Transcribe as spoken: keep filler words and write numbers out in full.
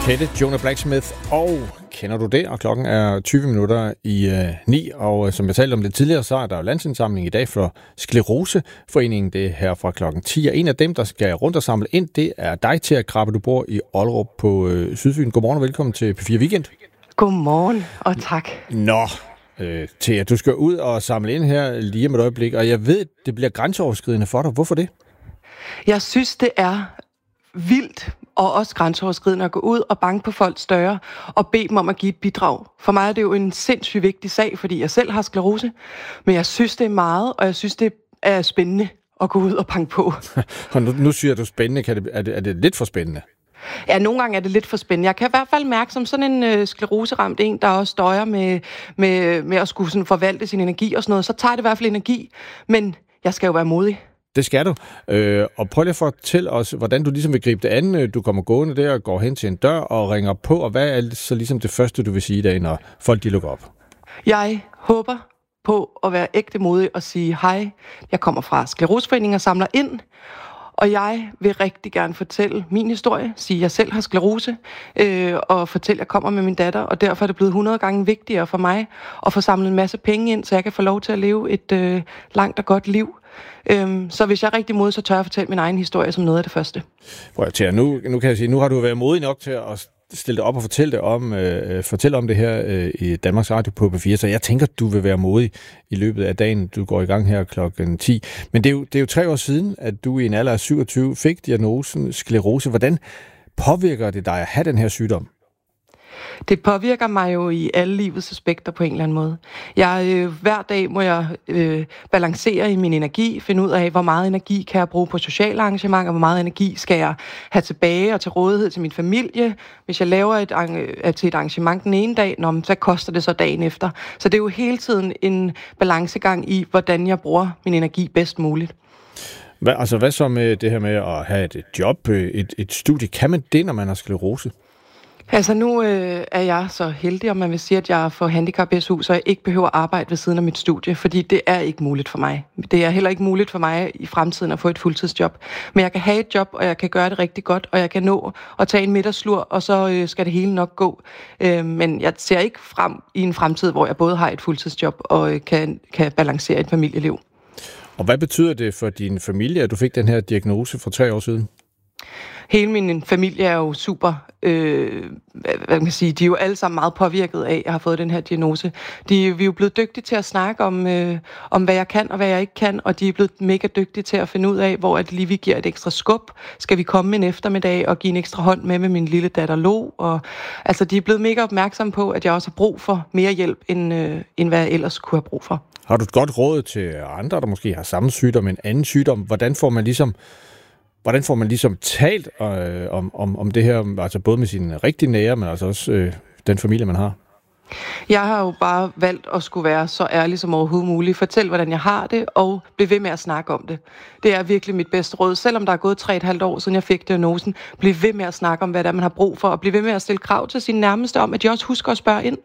Kette, Jonah Blacksmith, og kender du det? Og klokken er tyve minutter i øh, ni, og øh, som jeg talte om det tidligere, så er der jo landsindsamling i dag for Skleroseforeningen. Det er her fra klokken ti, og en af dem, der skal rundt og samle ind, det er dig, Thea Krabbe. Du bor i Ollerup på øh, Sydfyn. Godmorgen og velkommen til P fire Weekend. Godmorgen, og tak. Nå, øh, Thea, du skal ud og samle ind her lige om et øjeblik, og jeg ved, det bliver grænseoverskridende for dig. Hvorfor det? Jeg synes, det er vildt og også grænseoverskridende at gå ud og banke på folks døre og bede dem om at give et bidrag. For mig er det jo en sindssygt vigtig sag, fordi jeg selv har sklerose, men jeg synes, det er meget, og jeg synes, det er spændende at gå ud og banke på. Og nu, nu siger du spændende. Kan det, er, det, er det lidt for spændende? Ja, nogle gange er det lidt for spændende. Jeg kan i hvert fald mærke som sådan en øh, skleroseramt en, der også støjer med, med, med at skulle sådan forvalte sin energi og sådan noget, så tager det i hvert fald energi, men jeg skal jo være modig. Det skal du. Øh, og prøv lige at fortælle os, hvordan du ligesom vil gribe det an. Du kommer gående der og går hen til en dør og ringer på, og hvad er så ligesom det første, du vil sige i dag, når folk de lukker op? Jeg håber på at være ægte modig og sige, hej, jeg kommer fra Skleroseforeningen og samler ind, og jeg vil rigtig gerne fortælle min historie, sige, at jeg selv har sklerose, øh, og fortælle, at jeg kommer med min datter, og derfor er det blevet hundrede gange vigtigere for mig at få samlet en masse penge ind, så jeg kan få lov til at leve et øh, langt og godt liv. Øhm, så hvis jeg er rigtig modig, så tør jeg fortælle min egen historie som noget af det første. Prøv at nu, nu kan jeg sige, nu har du været modig nok til at stille dig op og fortælle det om, øh, fortælle om det her øh, i Danmarks Radio på P fire, så jeg tænker, du vil være modig i løbet af dagen. Du går i gang her klokken ti. Men det er jo, det er jo tre år siden, at du i en alder af syvogtyve fik diagnosen sklerose. Hvordan påvirker det dig at have den her sygdom? Det påvirker mig jo i alle livets aspekter på en eller anden måde. Jeg, øh, hver dag må jeg øh, balancere i min energi, finde ud af, hvor meget energi kan jeg bruge på sociale arrangementer, hvor meget energi skal jeg have tilbage og til rådighed til min familie. Hvis jeg laver et, øh, til et arrangement den ene dag, nå, så koster det så dagen efter. Så det er jo hele tiden en balancegang i, hvordan jeg bruger min energi bedst muligt. Hvad, altså hvad så med det her med at have et job, et, et studie? Kan man det, når man har sklerose? Altså nu øh, er jeg så heldig, om man vil sige, at jeg får handicap-S U, så jeg ikke behøver at arbejde ved siden af mit studie, fordi det er ikke muligt for mig. Det er heller ikke muligt for mig i fremtiden at få et fuldtidsjob. Men jeg kan have et job, og jeg kan gøre det rigtig godt, og jeg kan nå at tage en middagslur, og så øh, skal det hele nok gå. Øh, men jeg ser ikke frem i en fremtid, hvor jeg både har et fuldtidsjob og øh, kan, kan balancere et familieliv. Og hvad betyder det for din familie, at du fik den her diagnose for tre år siden? Hele min familie er jo super, øh, hvad man kan sige, de er jo alle sammen meget påvirket af, at jeg har fået den her diagnose. De, vi er jo blevet dygtige til at snakke om, øh, om, hvad jeg kan og hvad jeg ikke kan, og de er blevet mega dygtige til at finde ud af, hvor at lige vi giver et ekstra skub. Skal vi komme en eftermiddag og give en ekstra hånd med med min lille datter Lo? Og, altså, de er blevet mega opmærksomme på, at jeg også har brug for mere hjælp, end, øh, end hvad jeg ellers kunne have brug for. Har du et godt råd til andre, der måske har samme sygdom, en anden sygdom? Hvordan får man ligesom... Hvordan får man ligesom talt øh, om, om, om det her, altså både med sine rigtig nære, men altså også øh, den familie, man har? Jeg har jo bare valgt at skulle være så ærlig som overhovedet muligt. Fortæl, hvordan jeg har det, og bliv ved med at snakke om det. Det er virkelig mit bedste råd. Selvom der er gået tre og et halvt år, siden jeg fik diagnosen, bliv ved med at snakke om, hvad der man har brug for, og bliv ved med at stille krav til sine nærmeste om, at de også husker at spørge ind.